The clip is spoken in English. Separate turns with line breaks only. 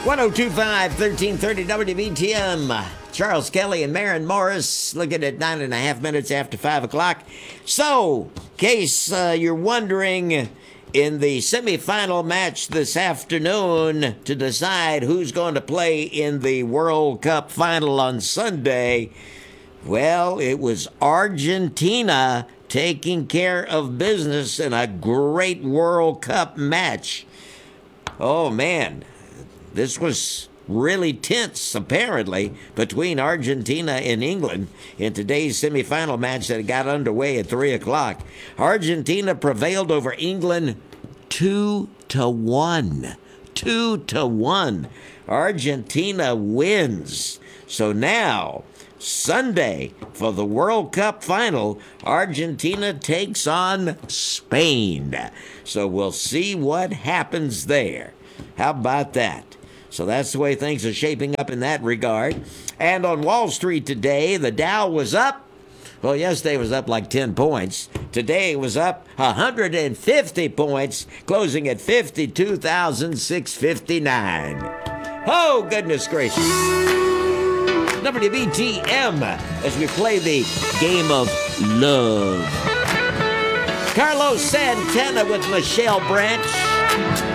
1025, 1330 WBTM. Charles Kelly and Maren Morris looking at 9.5 minutes after 5 o'clock. So, in case you're wondering, in the semifinal match this afternoon to decide who's going to play in the World Cup final on Sunday, well, it was Argentina taking care of business in a great World Cup match. Oh, man. This was really tense, apparently, between Argentina and England in today's semifinal match that got underway at 3 o'clock. Argentina prevailed over England 2-1. 2-1. Argentina wins. So now, Sunday, for the World Cup final, Argentina takes on Spain. So we'll see what happens there. How about that? So that's the way things are shaping up in that regard. And on Wall Street today, the Dow was up. Well, yesterday was up like 10 points. Today it was up 150 points, closing at 52,659. Oh, goodness gracious. WBTM, as we play the game of love. Carlos Santana with Michelle Branch.